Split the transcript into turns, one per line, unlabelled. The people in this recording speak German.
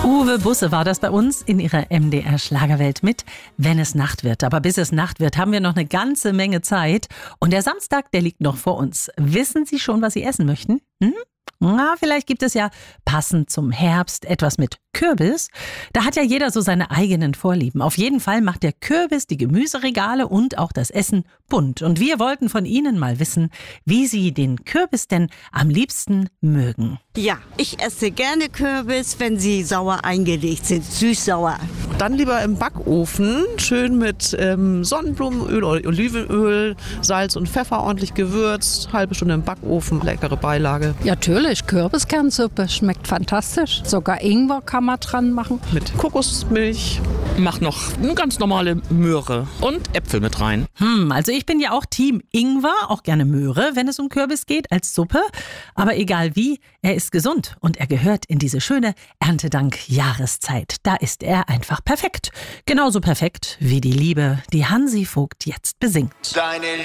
Uwe Busse war das bei uns in ihrer MDR-Schlagerwelt mit Wenn es Nacht wird. Aber bis es Nacht wird, haben wir noch eine ganze Menge Zeit. Und der Samstag, der liegt noch vor uns. Wissen Sie schon, was Sie essen möchten? Na, vielleicht gibt es ja passend zum Herbst etwas mit Kürbis. Da hat ja jeder so seine eigenen Vorlieben. Auf jeden Fall macht der Kürbis die Gemüseregale und auch das Essen bunt. Und wir wollten von Ihnen mal wissen, wie Sie den Kürbis denn am liebsten mögen.
Ja, ich esse gerne Kürbis, wenn sie sauer eingelegt sind, süß-sauer.
Dann lieber im Backofen, schön mit Sonnenblumenöl oder Olivenöl, Salz und Pfeffer ordentlich gewürzt, halbe Stunde im Backofen, leckere Beilage.
Ja, natürlich, Kürbiskernsuppe schmeckt fantastisch. Sogar Ingwer kann man dran machen.
Mit Kokosmilch.
Mach noch eine ganz normale Möhre und Äpfel mit rein.
Also ich bin ja auch Team Ingwer, auch gerne Möhre, wenn es um Kürbis geht, als Suppe. Aber egal wie, er ist gesund und er gehört in diese schöne Erntedank-Jahreszeit. Da ist er einfach perfekt. Genauso perfekt wie die Liebe, die Hansi Vogt jetzt besingt.